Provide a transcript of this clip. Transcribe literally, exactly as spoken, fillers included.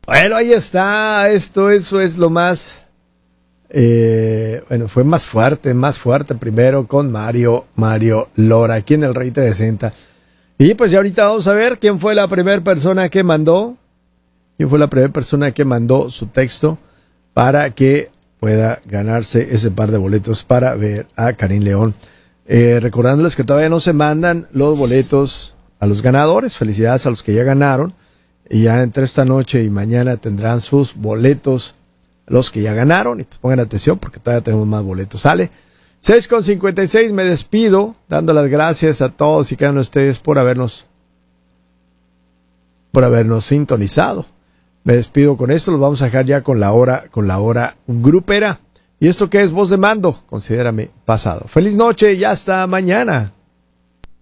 Bueno, ahí está. Esto, eso es lo más... Eh, bueno, fue más fuerte, más fuerte primero con Mario, Mario Lora, aquí en el Rey te Senta. Y pues ya ahorita vamos a ver quién fue la primera persona que mandó, quién fue la primera persona que mandó su texto para que pueda ganarse ese par de boletos para ver a Karim León. Eh, recordándoles que todavía no se mandan los boletos a los ganadores. Felicidades a los que ya ganaron. Y ya entre esta noche y mañana tendrán sus boletos los que ya ganaron. Y pues pongan atención porque todavía tenemos más boletos. Sale. seis con cincuenta y seis, me despido dando las gracias a todos y cada uno de ustedes por habernos por habernos sintonizado. Me despido con esto, los vamos a dejar ya con la hora, con la hora grupera. ¿Y esto qué es? Voz de mando, considérame pasado. Feliz noche y hasta mañana.